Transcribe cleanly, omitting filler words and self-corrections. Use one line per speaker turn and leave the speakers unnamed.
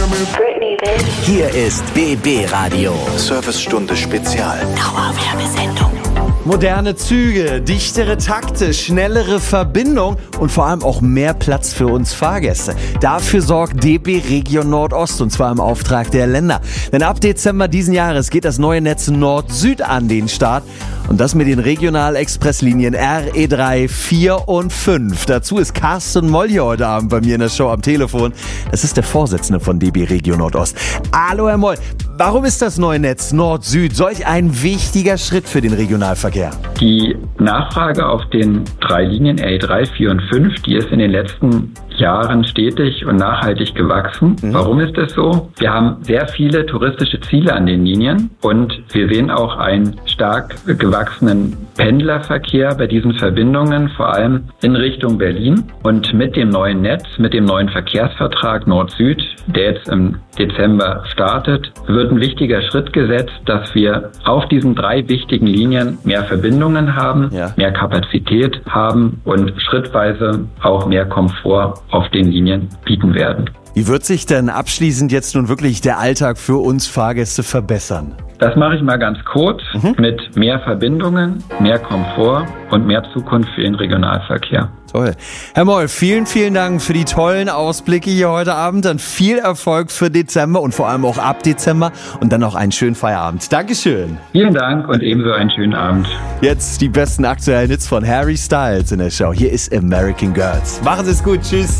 Britney, bitch.
Hier ist BB Radio.
Servicestunde Spezial.
Dauerwerbesendung.
Moderne Züge, dichtere Takte, schnellere Verbindung und vor allem auch mehr Platz für uns Fahrgäste. Dafür sorgt DB Region Nordost und zwar im Auftrag der Länder. Denn ab Dezember diesen Jahres geht das neue Netz Nord-Süd an den Start. Und das mit den Regional-Express-Linien RE3, 4 und 5. Dazu ist Carsten Moll hier heute Abend bei mir in der Show am Telefon. Das ist der Vorsitzende von DB Region Nordost. Hallo Herr Moll, warum ist das neue Netz Nord-Süd solch ein wichtiger Schritt für den Regionalverkehr?
Die Nachfrage auf den 3 Linien RE3, 4 und 5, die ist in den letzten Jahren stetig und nachhaltig gewachsen. Warum ist das so? Wir haben sehr viele touristische Ziele an den Linien und wir sehen auch einen stark gewachsenen Pendlerverkehr bei diesen Verbindungen, vor allem in Richtung Berlin. Und mit dem neuen Netz, mit dem neuen Verkehrsvertrag Nord-Süd, der jetzt im Dezember startet, wird ein wichtiger Schritt gesetzt, dass wir auf diesen 3 wichtigen Linien mehr Verbindungen haben, mehr Kapazität haben und schrittweise auch mehr Komfort auf den Linien bieten werden.
Wie wird sich denn abschließend jetzt nun wirklich der Alltag für uns Fahrgäste verbessern?
Das mache ich mal ganz kurz mit mehr Verbindungen, mehr Komfort und mehr Zukunft für den Regionalverkehr.
Toll. Herr Moll, vielen, vielen Dank für die tollen Ausblicke hier heute Abend. Dann viel Erfolg für Dezember und vor allem auch ab Dezember und dann noch einen schönen Feierabend. Dankeschön.
Vielen Dank und ebenso einen schönen Abend.
Jetzt die besten aktuellen Hits von Harry Styles in der Show. Hier ist American Girls. Machen Sie es gut. Tschüss.